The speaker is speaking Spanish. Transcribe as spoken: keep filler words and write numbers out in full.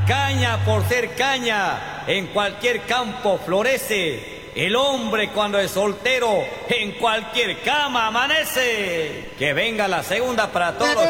La caña por ser caña en cualquier campo florece. El hombre cuando es soltero en cualquier cama amanece. Que venga la segunda para todos.